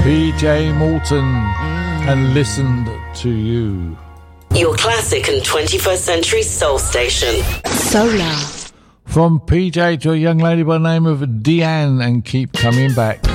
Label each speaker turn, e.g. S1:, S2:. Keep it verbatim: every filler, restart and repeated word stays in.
S1: P J Morton and Listened to You.
S2: Your classic and twenty-first century soul station.
S3: Solar.
S1: From P J to a young lady by the name of Deanne and Keep Coming Back.